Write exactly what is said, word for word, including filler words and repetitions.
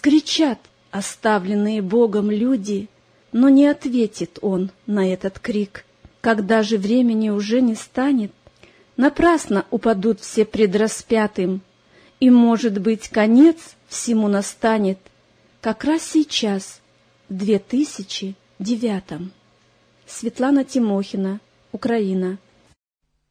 Вскричат оставленные Богом люди, но не ответит Он на этот крик. Когда же времени уже не станет, напрасно упадут все пред распятым, и, может быть, конец всему настанет как раз сейчас, в две тысячи девятом. Светлана Тимохина, Украина.